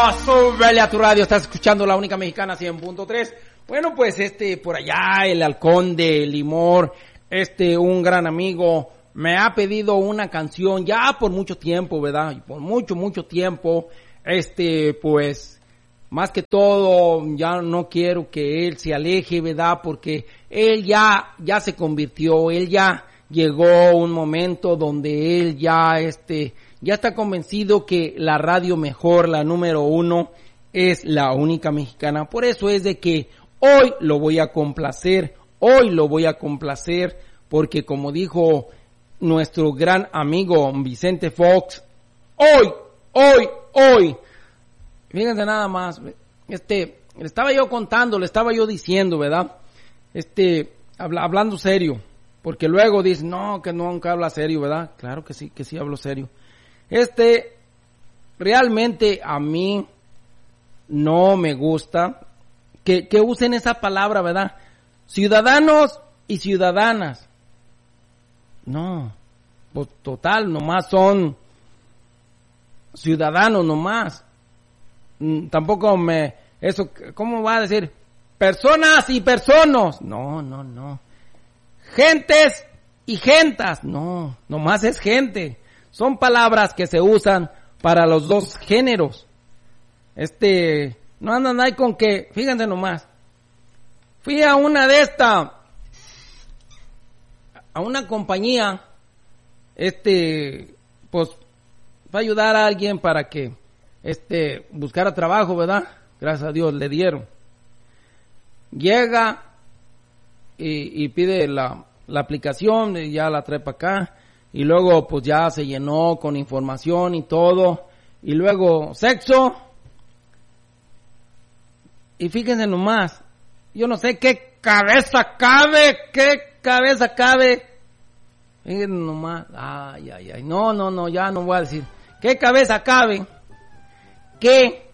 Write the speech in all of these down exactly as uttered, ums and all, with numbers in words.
súbele a tu radio, estás escuchando La Única Mexicana cien punto tres. Bueno, pues este, por allá, el halcón de Limor, este, un gran amigo, me ha pedido una canción ya por mucho tiempo, ¿verdad? Por mucho, mucho tiempo, este, pues, más que todo, ya no quiero que él se aleje, ¿verdad? Porque él ya, ya se convirtió, él ya llegó un momento donde él ya, este, ya está convencido que la radio mejor, la número uno, es La Única Mexicana. Por eso es de que hoy lo voy a complacer, hoy lo voy a complacer, porque como dijo nuestro gran amigo Vicente Fox, hoy, hoy, hoy, fíjense nada más, este, le estaba yo contando, le estaba yo diciendo, ¿verdad? Este, habla, hablando serio, porque luego dice, no, que nunca habla serio, ¿verdad? Claro que sí, que sí hablo serio. Este, realmente a mí no me gusta que, que usen esa palabra, ¿verdad? Ciudadanos y ciudadanas. No, pues total, nomás son ciudadanos nomás. Mm, tampoco me, eso, ¿cómo va a decir? Personas y personas. No, no, no. Gentes y gentas. No, nomás es gente. Son palabras que se usan para los dos géneros. Este, no andan ahí con que, fíjense nomás. Fui a una de esta, a una compañía, este, pues, para ayudar a alguien para que, este, buscara trabajo, ¿verdad? Gracias a Dios le dieron. Llega y, y pide la, la aplicación, y ya la trae para acá. Y luego pues ya se llenó con información y todo. Y luego sexo. Y fíjense nomás. Yo no sé qué cabeza cabe. Qué cabeza cabe. Fíjense nomás. Ay, ay, ay. No, no, no. Ya no voy a decir. ¿Qué cabeza cabe? Que.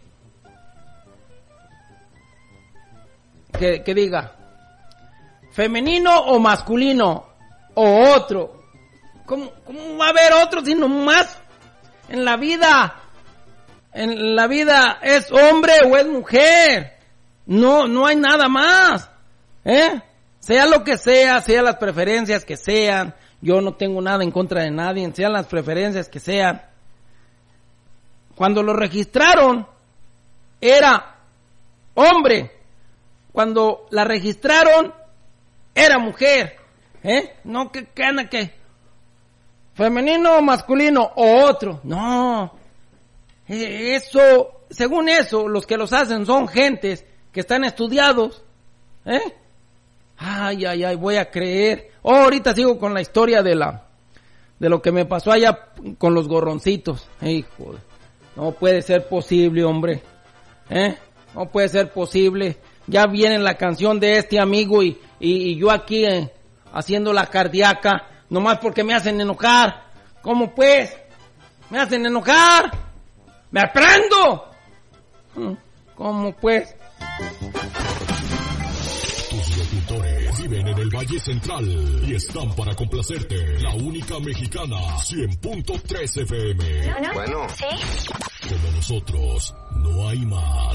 Que, que diga. Femenino o masculino. O otro. ¿Cómo, ¿Cómo va a haber otro si nomás en la vida, en la vida es hombre o es mujer? No, no hay nada más, ¿eh? Sea lo que sea, sea las preferencias que sean, yo no tengo nada en contra de nadie, sean las preferencias que sean. Cuando lo registraron, era hombre. Cuando la registraron, era mujer, ¿eh? No, que, que anda que... femenino o masculino o otro. No, eso, según eso, los que los hacen son gentes que están estudiados, ¿eh? Ay, ay, ay, voy a creer. Oh, ahorita sigo con la historia de la, de lo que me pasó allá con los gorroncitos. Hijo, no puede ser posible, hombre, ¿eh? No puede ser posible. Ya viene la canción de este amigo y, y, y yo aquí eh, haciendo la cardíaca. Nomás porque me hacen enojar. ¿Cómo pues? Me hacen enojar. ¡Me aprendo! ¿Cómo pues? Tus locutores viven en el Valle Central y están para complacerte. La Única Mexicana cien punto tres F M. Bueno. ¿Sí? Como nosotros, no hay más.